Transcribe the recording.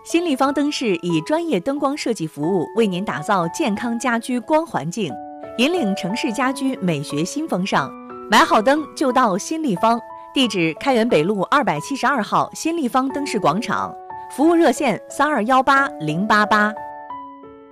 新立方灯饰以专业灯光设计服务，为您打造健康家居光环境，引领城市家居美学新风尚。买好灯就到新立方，地址开元北路272号新立方灯饰广场，服务热线3218-088。